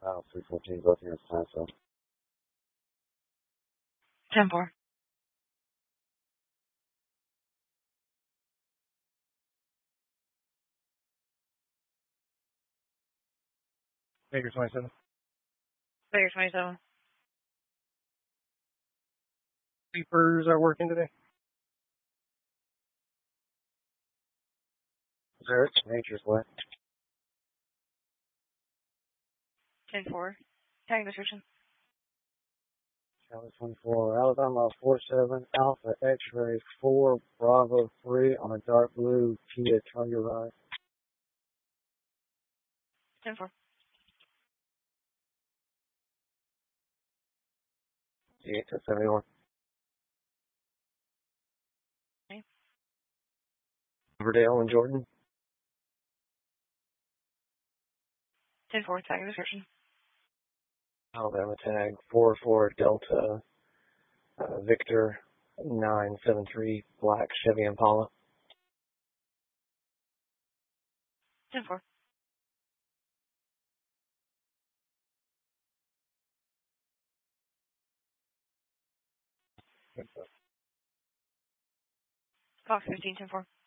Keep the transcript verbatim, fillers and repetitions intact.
Uh, three fourteen, both units time, so. ten four. Baker twenty-seven. Baker twenty-seven. Sleepers are working today. Zurich, Nature's Way. ten four. Tagging description. Charlie twenty-four, Alabama four seven, Alpha X-ray four, Bravo three on a dark blue Kia, turn your right. ten four. eight to seventy-one. Okay. Riverdale and Jordan. ten four. Tagging description. Alabama tag four four Delta uh, Victor nine seven three black Chevy Impala. ten four. Fox fifteen. ten four.